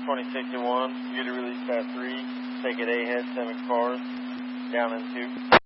2061, you're to release that 3, take it A head, 7 cars, down in 2.